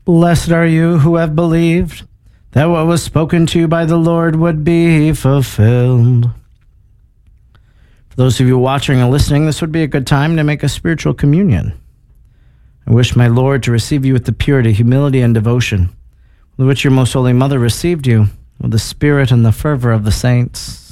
Blessed are you who have believed that what was spoken to you by the Lord would be fulfilled. For those of you watching and listening, this would be a good time to make a spiritual communion. I wish my Lord to receive you with the purity, humility, and devotion with which your most holy mother received you, with the spirit and the fervor of the saints.